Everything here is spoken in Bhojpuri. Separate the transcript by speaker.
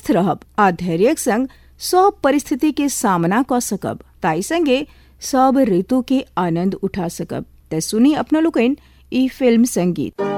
Speaker 1: स्वस्थ रहब आ धैर्यक संग सब परिस्थिति के सामना क सकब, ताई संगे सब ऋतु के आनंद उठा सकब। ते सुनी अपना लोकनि ई फिल्म संगीत।